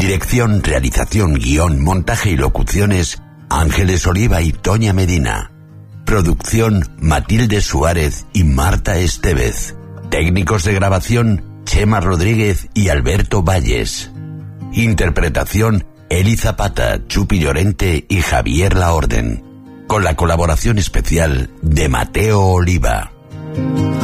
Dirección, realización, guión, montaje y locuciones, Ángeles Oliva y Toña Medina. Producción, Matilde Suárez y Marta Estevez. Técnicos de grabación, Chema Rodríguez y Alberto Valles. Interpretación, Eli Zapata, Chupi Llorente y Javier Laorden. Con la colaboración especial de Mateo Oliva.